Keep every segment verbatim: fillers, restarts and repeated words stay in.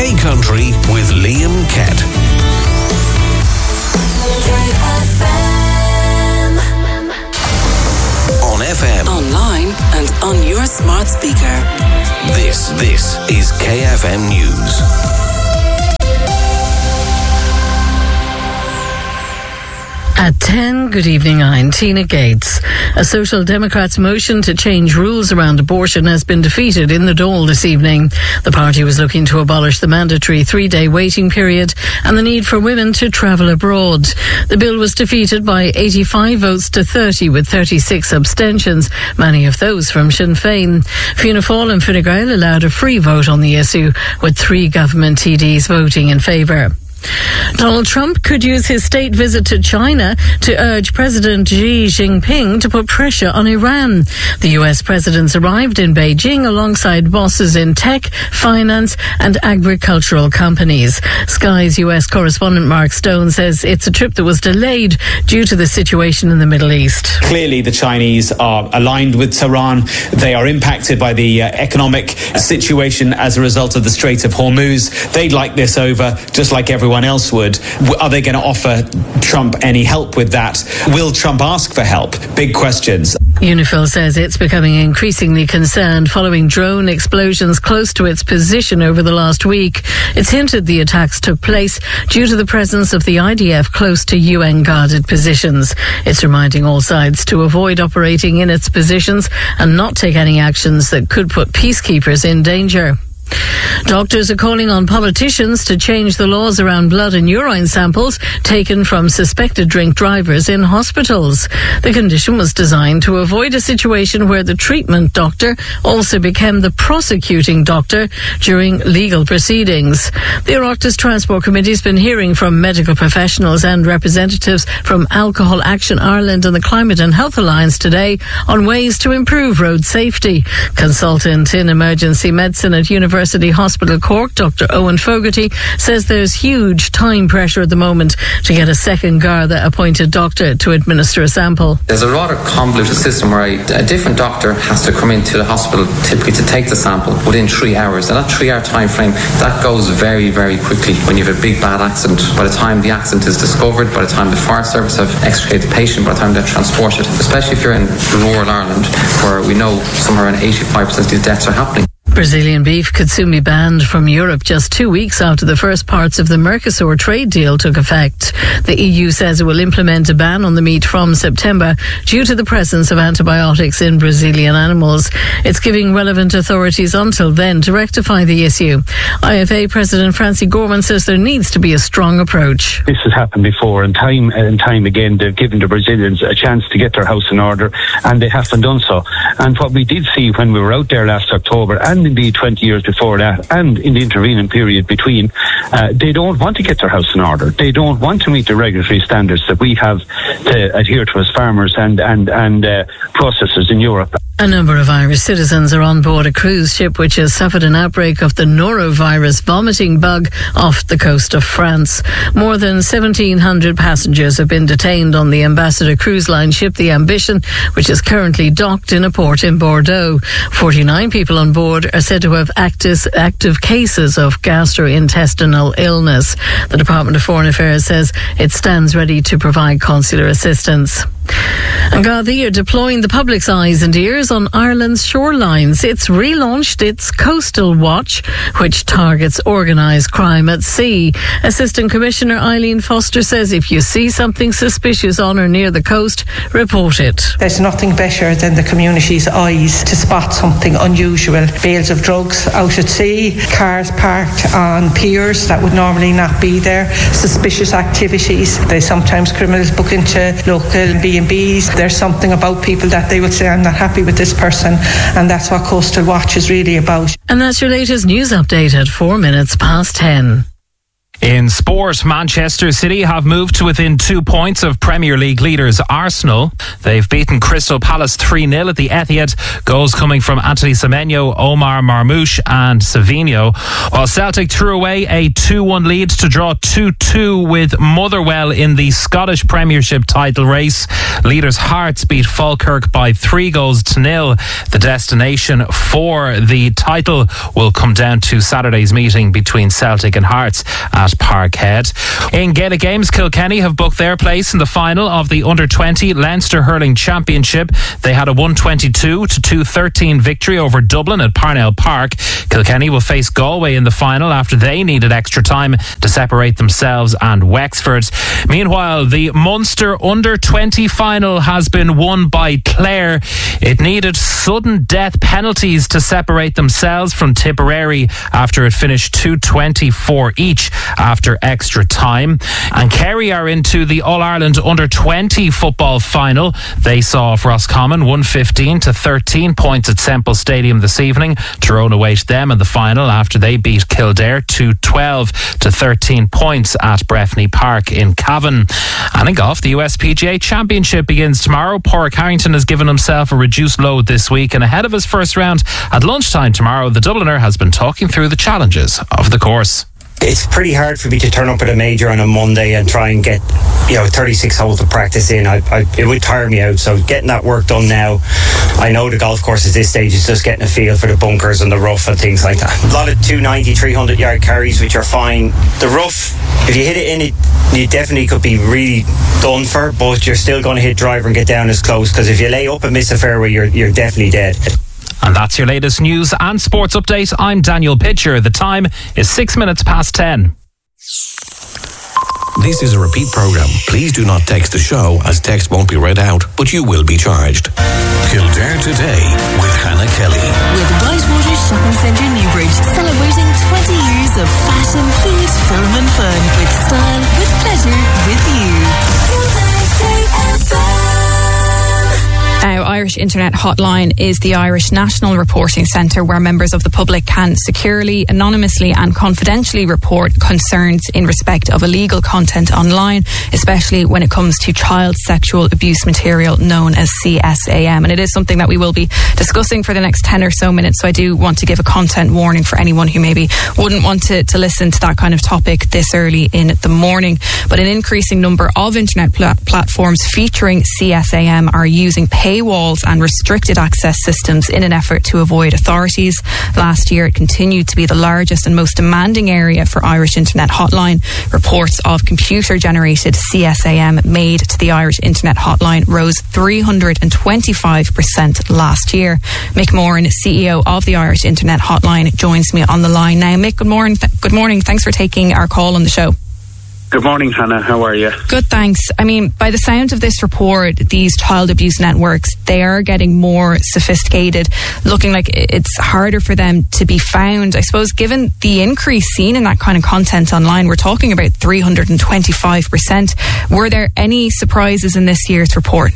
K-Country with Liam Kett. On F M, online and on your smart speaker. This, this is K F M News. At ten, good evening, I'm Tina Gates. A Social Democrats' motion to change rules around abortion has been defeated in the Dáil this evening. The party was looking to abolish the mandatory three-day waiting period and the need for women to travel abroad. The bill was defeated by eighty-five votes to thirty, with thirty-six abstentions, many of those from Sinn Féin. Fianna Fáil and Fine Gael allowed a free vote on the issue, with three government T Ds voting in favour. Donald Trump could use his state visit to China to urge President Xi Jinping to put pressure on Iran. The U S president's arrived in Beijing alongside bosses in tech, finance and agricultural companies. Sky's U S correspondent Mark Stone says it's a trip that was delayed due to the situation in the Middle East. Clearly the Chinese are aligned with Tehran. They are impacted by the uh, economic situation as a result of the Strait of Hormuz. They'd like this over, just like everyone else would. Are they going to offer Trump any help with that? Will Trump ask for help? Big questions. UNIFIL says it's becoming increasingly concerned following drone explosions close to its position over the last week. It's hinted the attacks took place due to the presence of the I D F close to U N-guarded positions. It's reminding all sides to avoid operating in its positions and not take any actions that could put peacekeepers in danger. Doctors are calling on politicians to change the laws around blood and urine samples taken from suspected drink drivers in hospitals. The condition was designed to avoid a situation where the treatment doctor also became the prosecuting doctor during legal proceedings. The Oireachtas Transport Committee has been hearing from medical professionals and representatives from Alcohol Action Ireland and the Climate and Health Alliance today on ways to improve road safety. Consultant in emergency medicine at University Hospital Cork, Doctor Owen Fogarty, says there's huge time pressure at the moment to get a second Garda appointed doctor to administer a sample. There's a rather convoluted system where a, a different doctor has to come into the hospital typically to take the sample within three hours. And that three hour time frame, that goes very, very quickly when you have a big bad accident. By the time the accident is discovered, by the time the fire service have extricated the patient, by the time they're transported, especially if you're in rural Ireland where we know somewhere around eighty-five percent of these deaths are happening. Brazilian beef could soon be banned from Europe just two weeks after the first parts of the Mercosur trade deal took effect. The E U says it will implement a ban on the meat from September due to the presence of antibiotics in Brazilian animals. It's giving relevant authorities until then to rectify the issue. I F A President Francie Gorman says there needs to be a strong approach. This has happened before, and time and time again they've given the Brazilians a chance to get their house in order, and they haven't done so. And what we did see when we were out there last October, and indeed twenty years before that, and in the intervening period between, uh, they don't want to get their house in order. They don't want to meet the regulatory standards that we have to adhere to as farmers and and and uh, processors in Europe. A number of Irish citizens are on board a cruise ship which has suffered an outbreak of the norovirus vomiting bug off the coast of France. More than seventeen hundred passengers have been detained on the Ambassador Cruise Line ship The Ambition, which is currently docked in a port in Bordeaux. forty-nine people on board are said to have active, active cases of gastrointestinal illness. The Department of Foreign Affairs says it stands ready to provide consular assistance. And Gardaí are deploying the public's eyes and ears on Ireland's shorelines. It's relaunched its Coastal Watch, which targets organised crime at sea. Assistant Commissioner Eileen Foster says if you see something suspicious on or near the coast, report it. There's nothing better than the community's eyes to spot something unusual. Bales of drugs out at sea, cars parked on piers that would normally not be there, suspicious activities. They sometimes criminals book into local B and B's. There's something about people that they would say, I'm not happy with this person, and that's what Coastal Watch is really about. And that's your latest news update at four minutes past ten. In sport, Manchester City have moved to within two points of Premier League leaders Arsenal. They've beaten Crystal Palace three nil at the Etihad. Goals coming from Anthony Semenyo, Omar Marmoush and Savinho. While Celtic threw away a two one lead to draw two two with Motherwell in the Scottish Premiership title race. Leaders Hearts beat Falkirk by three goals to nil. The destination for the title will come down to Saturday's meeting between Celtic and Hearts at Parkhead. In Gaelic Games, Kilkenny have booked their place in the final of the under twenty Leinster Hurling Championship. They had a one twenty-two to two thirteen victory over Dublin at Parnell Park. Kilkenny will face Galway in the final after they needed extra time to separate themselves and Wexford. Meanwhile, the Munster under twenty final has been won by Clare. It needed sudden death penalties to separate themselves from Tipperary after it finished two twenty-four each after extra time. And Kerry are into the All-Ireland under twenty football final. They saw off Roscommon one fifteen to thirteen points at Semple Stadium this evening. Tyrone await them in the final after they beat Kildare two twelve to thirteen points at Breffni Park in Cavan. And in golf, the U S P G A Championship begins tomorrow. Padraig Harrington has given himself a reduced load this week, and ahead of his first round at lunchtime tomorrow, the Dubliner has been talking through the challenges of the course. It's pretty hard for me to turn up at a major on a Monday and try and get, you know, thirty-six holes of practice in. I, I, it would tire me out. So getting that work done now, I know the golf course at this stage is just getting a feel for the bunkers and the rough and things like that. A lot of two ninety, three hundred yard carries, which are fine. The rough, if you hit it in it, you definitely could be really done for, but you're still going to hit driver and get down as close, because if you lay up and miss a fairway, you're, you're definitely dead. And that's your latest news and sports update. I'm Daniel Pitcher. The time is six minutes past ten. This is a repeat program. Please do not text the show, as text won't be read out, but you will be charged. Kildare Today with Hannah Kelly. With Whitewater Shopping Centre Newbridge, celebrating twenty years of fashion, food, film and fun. With style, with pleasure, with you. Kildare's K F M. Now, Irish Internet Hotline is the Irish National Reporting Centre where members of the public can securely, anonymously and confidentially report concerns in respect of illegal content online, especially when it comes to child sexual abuse material known as C S A M. And it is something that we will be discussing for the next ten or so minutes, so I do want to give a content warning for anyone who maybe wouldn't want to, to listen to that kind of topic this early in the morning. But an increasing number of internet pl- platforms featuring C S A M are using pay paywalls and restricted access systems in an effort to avoid authorities. Last year, it continued to be the largest and most demanding area for Irish Internet Hotline. Reports of computer-generated C S A M made to the Irish Internet Hotline rose three hundred twenty-five percent last year. Mick Moran, C E O of the Irish Internet Hotline, joins me on the line now. Mick, good morning. Th- good morning. Thanks for taking our call on the show. Good morning, Hannah. How are you? Good, thanks. I mean, by the sound of this report, these child abuse networks, they are getting more sophisticated, looking like it's harder for them to be found. I suppose, given the increase seen in that kind of content online, we're talking about three hundred twenty-five percent. Were there any surprises in this year's report?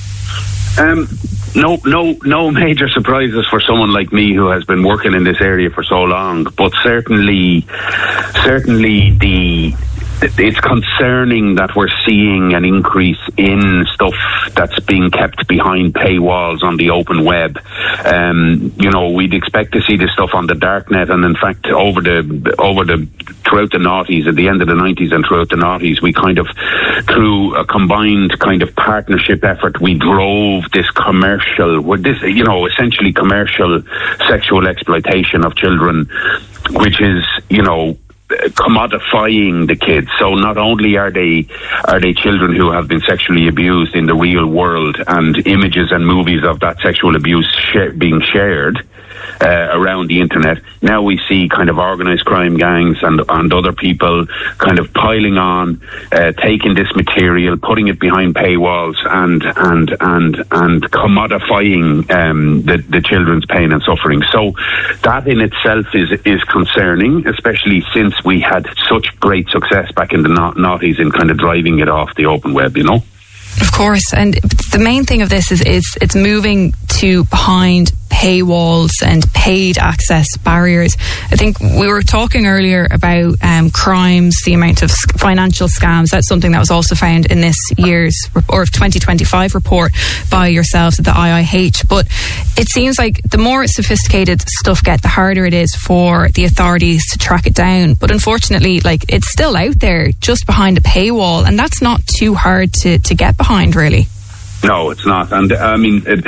Um, no, no, no major surprises for someone like me who has been working in this area for so long. But certainly, certainly the. It's concerning that we're seeing an increase in stuff that's being kept behind paywalls on the open web. Um, you know, we'd expect to see this stuff on the darknet, and in fact, over the over the throughout the noughties, at the end of the nineties and throughout the noughties, we kind of, through a combined kind of partnership effort, we drove this commercial, with this, you know, essentially commercial sexual exploitation of children, which is, you know, commodifying the kids. So not only are they are they children who have been sexually abused in the real world, and images and movies of that sexual abuse sh- being shared uh, around the internet, now we see kind of organised crime gangs and, and other people kind of piling on, uh, taking this material, putting it behind paywalls and and and and commodifying um, the, the children's pain and suffering. So that in itself is is concerning, especially since we had such great success back in the noughties in kind of driving it off the open web, you know? Of course, and the main thing of this is, is it's moving to behind paywalls and paid access barriers. I think we were talking earlier about um, crimes, the amount of financial scams. That's something that was also found in this year's or twenty twenty-five report by yourselves at the I I H. But it seems like the more sophisticated stuff gets, the harder it is for the authorities to track it down. But unfortunately, like, it's still out there just behind a paywall, and that's not too hard to, to get behind, really. No, it's not. And I mean, a,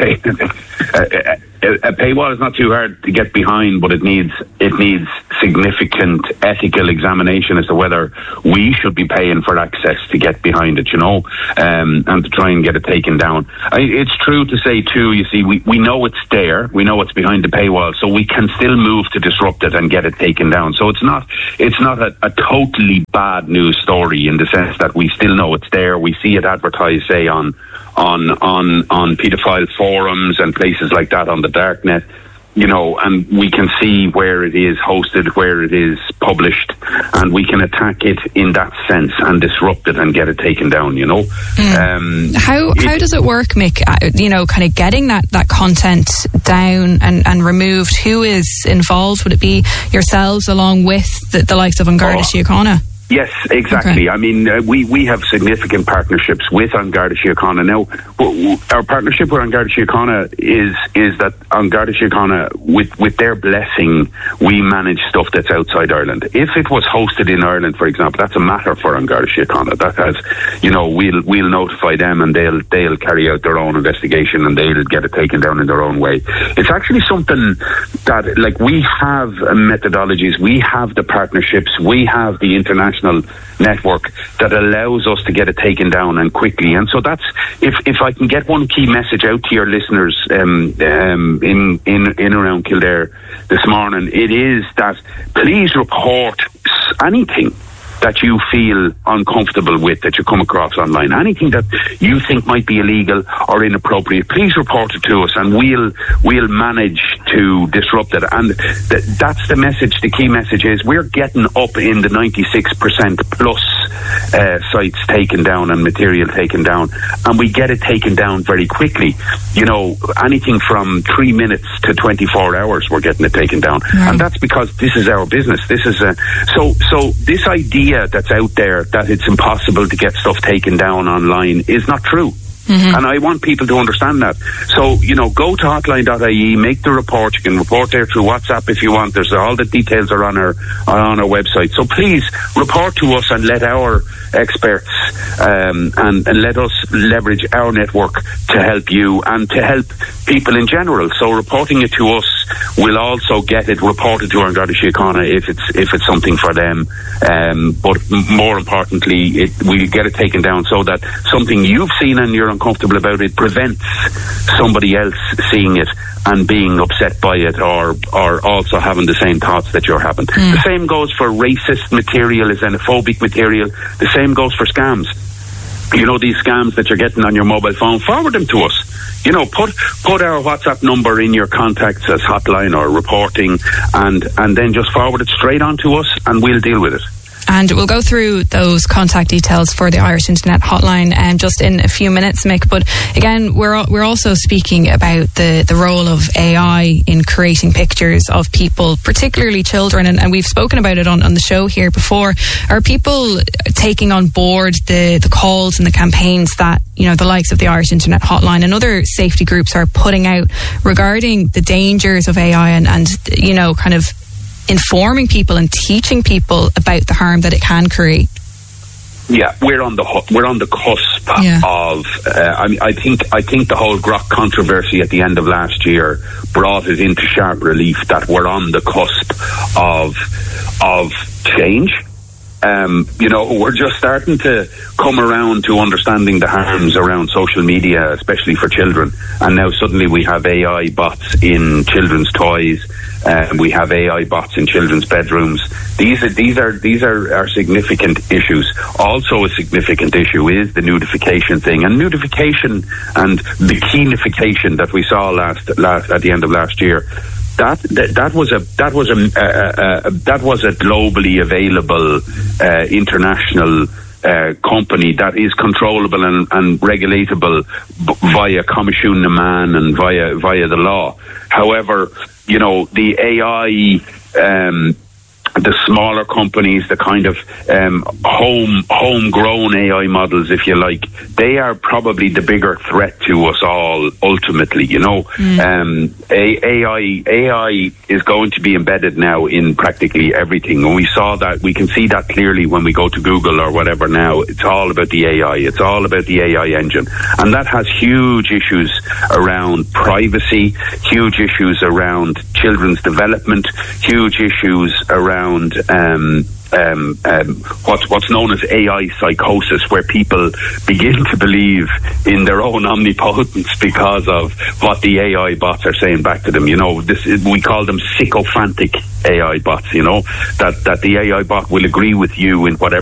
a, a paywall is not too hard to get behind, but it needs it needs significant ethical examination as to whether we should be paying for access to get behind it, you know, um, and to try and get it taken down. I, it's true to say too, you see, we, we know it's there, we know it's behind the paywall, so we can still move to disrupt it and get it taken down. So it's not it's not a, a totally bad news story in the sense that we still know it's there. We see it advertised, say, on on on on paedophile forums and places like that on the darknet, you know, and we can see where it is hosted, where it is published, and we can attack it in that sense and disrupt it and get it taken down, you know. Mm. Um, how it, how does it work, Mick? Uh, you know, kind of getting that, that content down and, and removed. Who is involved? Would it be yourselves along with the, the likes of An Garda Síochána? Yes, exactly. Okay. I mean, uh, we, we have significant partnerships with An Garda Síochána. Now, w- w- our partnership with An Garda Síochána is is that An Garda Síochána, with, with their blessing, we manage stuff that's outside Ireland. If it was hosted in Ireland, for example, that's a matter for An Garda Síochána. That has, you know, we'll we'll notify them and they'll they'll carry out their own investigation and they'll get it taken down in their own way. It's actually something that, like, we have methodologies, we have the partnerships, we have the international network that allows us to get it taken down and quickly. And so that's, if if I can get one key message out to your listeners um, um, in, in in around Kildare this morning, it is that please report anything that you feel uncomfortable with, that you come across online, anything that you think might be illegal or inappropriate, please report it to us and we'll we'll manage to disrupt it. And th- that's the message. The key message is we're getting up in the ninety-six percent plus uh, sites taken down and material taken down, and we get it taken down very quickly. You know, anything from three minutes to twenty-four hours, we're getting it taken down. Right. And that's because this is our business. This is a, so so this idea that's out there that it's impossible to get stuff taken down online is not true. Mm-hmm. And I want people to understand that. So, you know, go to hotline dot I E, make the report. You can report there through WhatsApp if you want. There's all the details are on our are on our website. So please report to us and let our experts um, and, and let us leverage our network to help you and to help people in general. So reporting it to us will also get it reported to An Garda Síochána if it's if it's something for them. Um, but more importantly, it we get it taken down so that something you've seen and you're uncomfortable about it prevents somebody else seeing it and being upset by it, or or also having the same thoughts that you're having. Mm. The same goes for racist material, xenophobic material. The same goes for scams. You know, these scams that you're getting on your mobile phone, forward them to us. You know, put put our WhatsApp number in your contacts as hotline or reporting, and and then just forward it straight on to us and we'll deal with it. And we'll go through those contact details for the Irish Internet Hotline um, just in a few minutes, Mick. But again, we're we're also speaking about the, the role of A I in creating pictures of people, particularly children. And, and we've spoken about it on, on the show here before. Are people taking on board the, the calls and the campaigns that, you know, the likes of the Irish Internet Hotline and other safety groups are putting out regarding the dangers of A I and, and you know, kind of informing people and teaching people about the harm that it can create? Yeah, we're on the we're on the cusp yeah. of. Uh, I mean, I think I think the whole Grok controversy at the end of last year brought it into sharp relief that we're on the cusp of of change. Um, you know, we're just starting to come around to understanding the harms around social media, especially for children. And now suddenly we have A I bots in children's toys. Uh, we have A I bots in children's bedrooms. These are these are these are, are significant issues. Also, a significant issue is the nudification thing, and nudification and the keenification that we saw last last at the end of last year. That, that that was a that was a uh, uh, that was a globally available uh, international uh, company that is controllable and, and regulatable b- via Comisiún na Man and via via the law. However, you know, the A I, um, the smaller companies, the kind of um, home homegrown A I models, if you like, they are probably the bigger threat to us all ultimately. You know, mm. um, A I A I is going to be embedded now in practically everything, and we saw that. We can see that clearly when we go to Google or whatever. Now it's all about the A I. It's all about the A I engine, and that has huge issues around privacy, huge issues around children's development, huge issues around um, um, um, what's, what's known as A I psychosis, where people begin to believe in their own omnipotence because of what the A I bots are saying back to them. You know, this is, we call them sycophantic A I bots, you know, that, that the A I bot will agree with you in whatever